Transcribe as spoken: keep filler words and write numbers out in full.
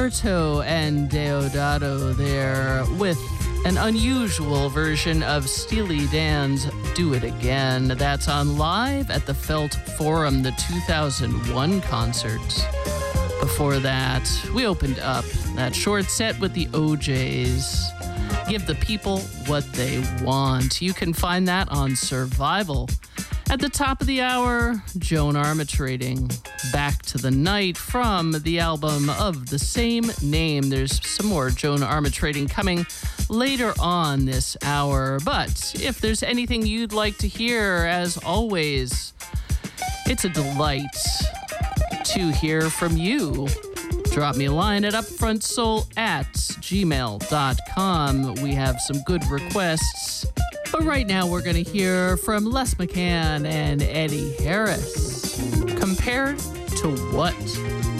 Roberto and Deodato there with an unusual version of Steely Dan's Do It Again. That's on Live at the Felt Forum, the two thousand one concert. Before that, we opened up that short set with the O Js. Give the people what they want. You can find that on Survival. At the top of the hour, Joan Armatrading, Back to the Night from the album of the same name. There's some more Joan Armatrading coming later on this hour. But if there's anything you'd like to hear, as always, it's a delight to hear from you. Drop me a line at upfrontsoul at gmail dot com. We have some good requests. But right now we're going to hear from Les McCann and Eddie Harris. Compared to what?